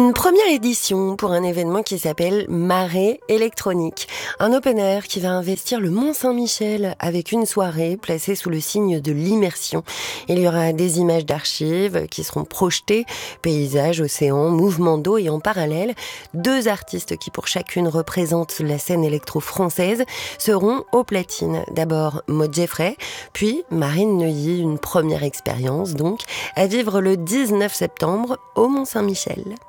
Une première édition pour un événement qui s'appelle Marée électronique. Un open air qui va investir le Mont-Saint-Michel avec une soirée placée sous le signe de l'immersion. Il y aura des images d'archives qui seront projetées, paysages, océans, mouvements d'eau et en parallèle, 2 artistes qui pour chacune représentent la scène électro-française seront aux platines. D'abord Maud Geffray, puis Marine Neuilly, une première expérience donc à vivre le 19 septembre au Mont-Saint-Michel.